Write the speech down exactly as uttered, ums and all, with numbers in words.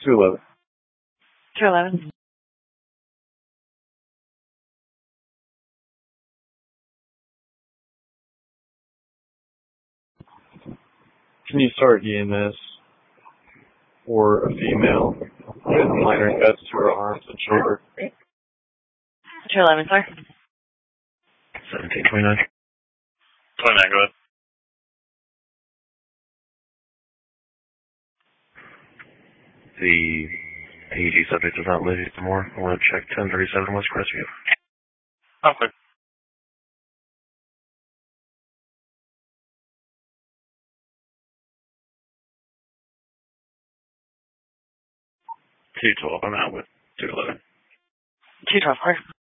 two eleven. two eleven. Can you start E M S for a female with minor cuts to her arms and shoulder? two eleven, sir. seventeen twenty-nine. twenty-nine, go ahead. The A E D subject is not living anymore. I want to check ten thirty-seven West Crestview. Okay. two twelve, I'm out with two eleven. two twelve, sir.